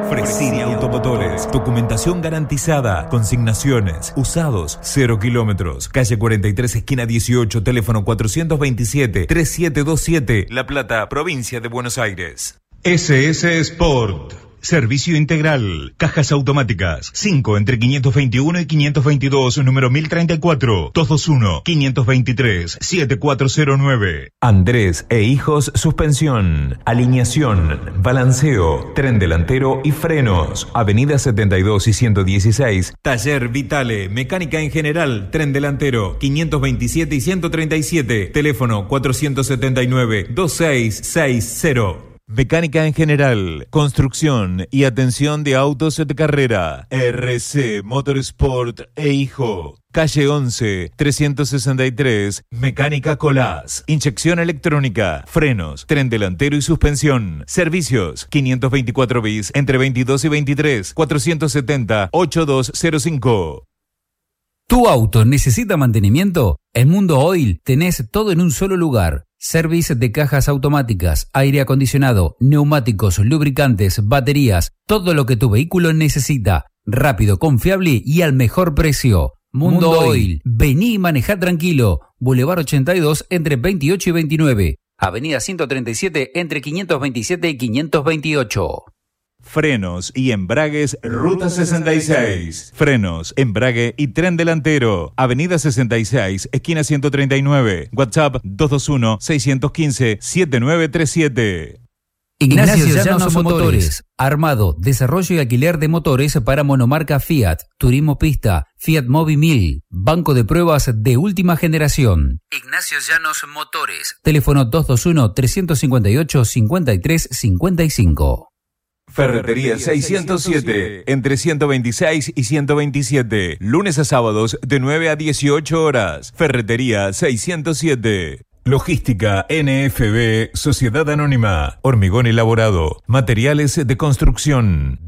Fresini Automotores. Documentación garantizada. Consignaciones. Usados. 0 kilómetros. Calle 43, esquina 18. Teléfono 427-3727. La Plata, provincia de Buenos Aires. SS Sport. Servicio integral. Cajas automáticas. 5 entre 521 y 522, número 1034. 221-523-7409. Andrés e Hijos Suspensión. Alineación, balanceo, tren delantero y frenos. Avenida 72 y 116. Taller Vitale. Mecánica en general. Tren delantero. 527 y 137. Teléfono 479-2660. Mecánica en general, construcción y atención de autos de carrera. RC Motorsport e Hijo. Calle 11, 363, Mecánica Colás. Inyección electrónica, frenos, tren delantero y suspensión. Servicios, 524 bis, entre 22 y 23, 470-8205. ¿Tu auto necesita mantenimiento? En Mundo Oil tenés todo en un solo lugar. Service de cajas automáticas, aire acondicionado, neumáticos, lubricantes, baterías, todo lo que tu vehículo necesita. Rápido, confiable y al mejor precio. Mundo Oil. Vení y manejá tranquilo. Boulevard 82 entre 28 y 29. Avenida 137 entre 527 y 528. Frenos y embragues Ruta 66. Frenos, embrague y tren delantero. Avenida 66, esquina 139. WhatsApp 221-615-7937. Ignacio Llanos Motores. Armado, desarrollo y alquiler de motores para monomarca Fiat, Turismo Pista, Fiat Mobi 1000, banco de pruebas de última generación. Ignacio Llanos Motores. Teléfono 221-358-5355. Ferretería 607, entre 126 y 127, lunes a sábados de 9 a 18 horas. Ferretería 607. Logística NFB, Sociedad Anónima, hormigón elaborado, materiales de construcción,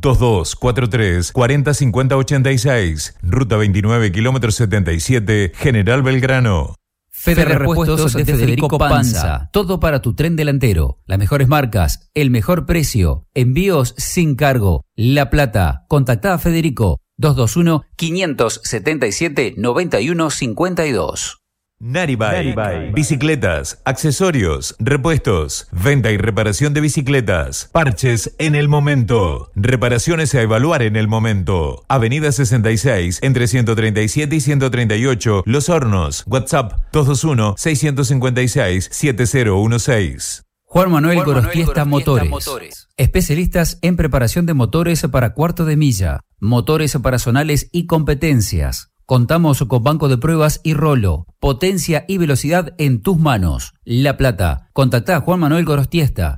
2243-405086, Ruta 29, kilómetro 77, General Belgrano. Fede Repuestos de Federico Panza. Todo para tu tren delantero. Las mejores marcas, el mejor precio. Envíos sin cargo. La Plata. Contactá a Federico. 221-577-9152. Naribay. Bicicletas, accesorios, repuestos, venta y reparación de bicicletas, parches en el momento, reparaciones a evaluar en el momento. Avenida 66, entre 137 y 138, Los Hornos. WhatsApp 221-656-7016. Juan Manuel Gorostiesta Motores. Especialistas en preparación de motores para cuarto de milla, motores para zonales y competencias. Contamos con banco de pruebas y rolo. Potencia y velocidad en tus manos. La Plata. Contactá a Juan Manuel Gorostiesta.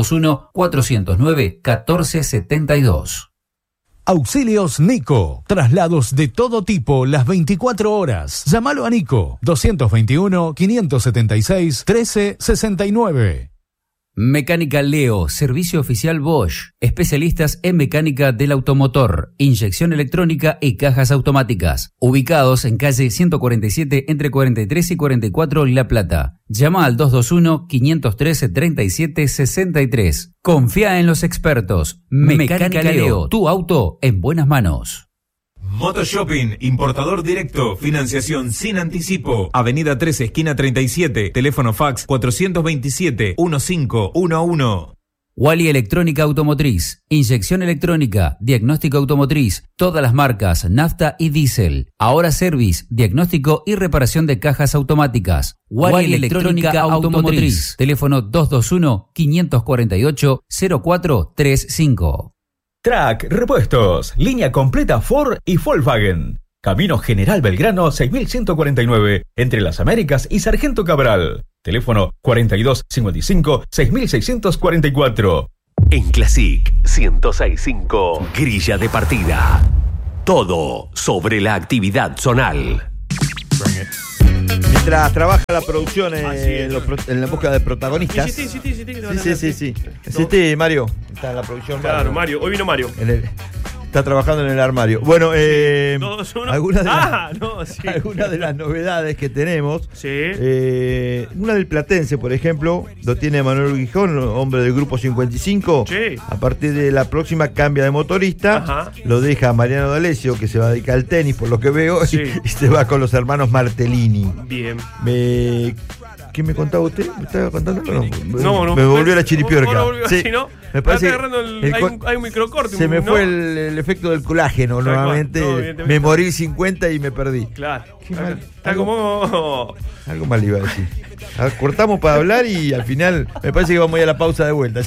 221-409-1472. Auxilios Nico. Traslados de todo tipo las 24 horas. Llámalo a Nico. 221-576-1369. Mecánica Leo, servicio oficial Bosch, especialistas en mecánica del automotor, inyección electrónica y cajas automáticas, ubicados en calle 147 entre 43 y 44 La Plata. Llama al 221-513-3763. Confía en los expertos. Mecánica Leo, tu auto en buenas manos. Motoshopping, importador directo, financiación sin anticipo. Avenida 13, esquina 37, teléfono fax 427-1511. Wally Electrónica Automotriz, inyección electrónica, diagnóstico automotriz, todas las marcas, nafta y diésel. Ahora service, diagnóstico y reparación de cajas automáticas. Wally Electrónica Automotriz, teléfono 221-548-0435. Track Repuestos, línea completa Ford y Volkswagen. Camino General Belgrano 6149, entre Las Américas y Sargento Cabral. Teléfono 4255-6644. En Classic 1065, grilla de partida. Todo sobre la actividad zonal. Mientras trabaja la producción en la búsqueda de protagonistas. Sí, Mario. Está en la producción. Claro, Mario. Hoy vino Mario. Está trabajando en el armario. Bueno, algunas sí. de las novedades que tenemos. Sí. Una del Platense, por ejemplo, lo tiene Manuel Guijón, hombre del grupo 55. Sí. A partir de la próxima cambia de motorista. Ajá. Lo deja Mariano D'Alessio, que se va a dedicar al tenis, por lo que veo, Sí. y se va con los hermanos Martellini. Bien. ¿Qué me contaba usted? ¿Me estaba contando? No. Me volvió la chiripiorca. No, Sí. ¿no? Me parece Está agarrando hay un microcorte. se me ¿no? fue el efecto del colágeno Tal nuevamente. cual. No, evidentemente. Me morí 50 y me perdí. Claro. Qué mal. Está como... Algo mal iba a decir. Cortamos para hablar y al final me parece que vamos a ir a la pausa de vuelta.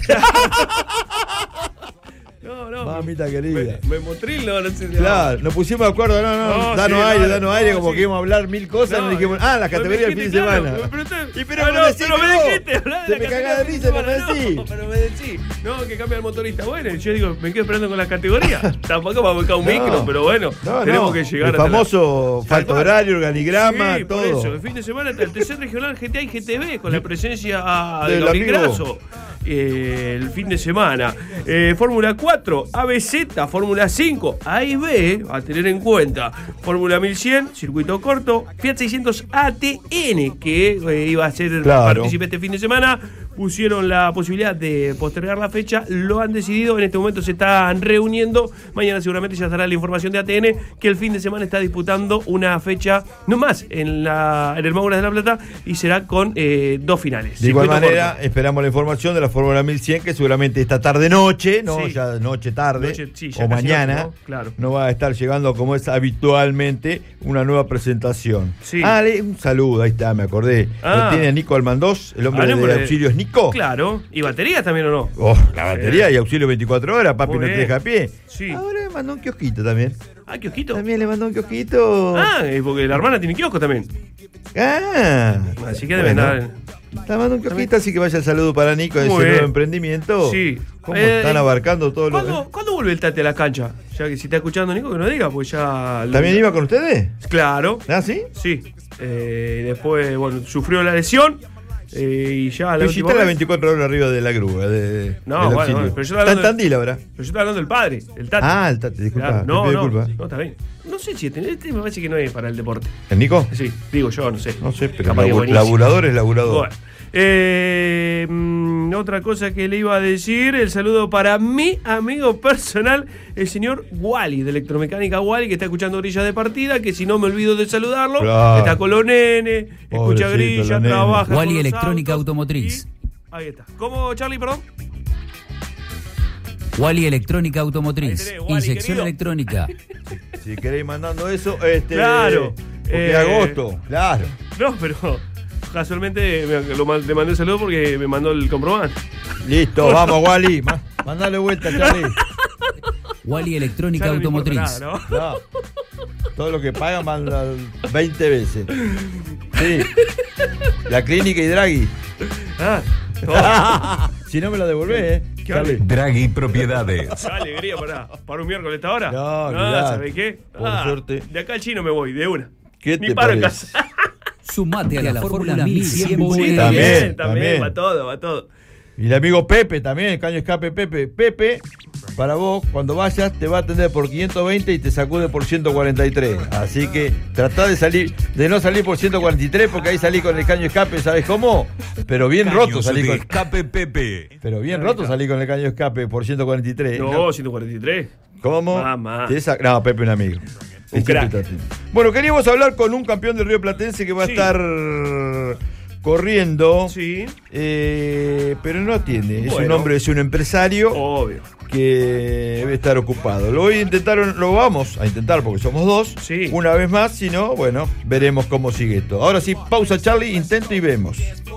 No. Mamita querida. Me motril, no sé. Claro, nos pusimos de acuerdo, danos aire, como que íbamos a hablar 1000 cosas, nos dijimos, la categoría del fin de semana. Pero me dijiste, te me cagás de risa, no me decís. Pero me decís, que cambia el motorista. Bueno, yo digo, me quedo esperando con las categorías. Tampoco va a buscar un micro, pero bueno, tenemos que llegar el famoso falta horario, organigrama, sí, todo. Por eso, el fin de semana está el tercer regional GTA y GTV con la presencia de del amigo Grasso. El fin de semana. Fórmula 4, ABZ, Fórmula 5, A y B, a tener en cuenta. Fórmula 1100, circuito corto. Fiat 600 ATN, que iba a ser partícipe este fin de semana. Pusieron la posibilidad de postergar la fecha, lo han decidido, en este momento se están reuniendo, mañana seguramente ya estará la información de ATN, que el fin de semana está disputando una fecha, no más, en el Mouras de la Plata, y será con 2 finales. De igual manera, corto. esperamos la información de la Fórmula 1100, que seguramente esta tarde-noche, ¿no? Sí. Ya tarde, ya o mañana, ¿no? Claro. no va a estar llegando como es habitualmente una nueva presentación. Sí. Un saludo, ahí está, me acordé. Lo tiene Nico Almandós, el hombre de Auxilios Nico. Claro, ¿y baterías también o no? La batería y auxilio 24 horas, papi, no te deja a pie. Sí. Ahora le mandó un kiosquito también. ¿Kiosquito? También le mandó un kiosquito. Porque la hermana tiene kiosco también. Así que deben dar. Está mandando un kiosquito, así que vaya el saludo para Nico de ese nuevo emprendimiento. Sí. ¿Cómo están abarcando todo lo que... ¿Cuándo vuelve el Tate a la cancha? Ya que si está escuchando Nico, que nos diga, pues ya... ¿También iba con ustedes? Claro. ¿Sí? Sí. Después, sufrió la lesión. Y ya pero si está las 24 horas arriba de la grúa. Pero yo está en Tandil ahora. Pero yo estaba hablando del padre, el Tate. El Tate, disculpa. Claro, no, está bien. No sé si este me parece que no es para el deporte. ¿El Nico? Sí, digo yo, no sé. No sé, pero laburador es laburador. Bueno, otra cosa que le iba a decir, el saludo para mi amigo personal, el señor Wally, de Electromecánica Wally, que está escuchando Grilla de Partida, que si no me olvido de saludarlo, está con los nenes, escucha Grilla, trabaja. Wally Electrónica Automotriz. Ahí está. ¿Cómo, Charlie, perdón? Wally Electrónica Automotriz. Tenés, Wally, Inyección querido. electrónica. Si queréis mandando eso, claro. Porque agosto, claro. No, pero casualmente le mandé un saludo porque me mandó el comprobante. Listo, vamos, Wally. Mandale vuelta, Charlie. Wally Electrónica Automotriz. Nada, ¿no? Todo lo que pagan manda 20 veces. Sí. La clínica y Draghi. Si no me lo devolvés, Charlie. Draghi Propiedades. Qué alegría para un miércoles esta hora. No, ¿sabes qué? Por suerte. De acá al chino me voy, de una. ¿Qué Ni te paro en parece? casa. Sumate a la Fórmula 1100. Sí, también. Va todo. Y el amigo Pepe también, caño escape Pepe. Pepe, para vos, cuando vayas, te va a atender por 520 y te sacude por 143. Así que tratá de no salir por 143, porque ahí salí con el caño escape, ¿sabes cómo? Pero bien roto salí con escape Pepe. Pero bien roto salí con el caño escape por 143. No, 143. ¿Cómo? Mamá. No, Pepe un amigo. Un crack. Bueno, queríamos hablar con un campeón del Río Platense que va a estar corriendo. Sí. Pero no atiende. Es un hombre, es un empresario. Obvio. Que debe estar ocupado. Lo vamos a intentar porque somos dos. Sí. Una vez más, si no, bueno, veremos cómo sigue esto. Ahora sí, pausa, Charlie, intento y vemos.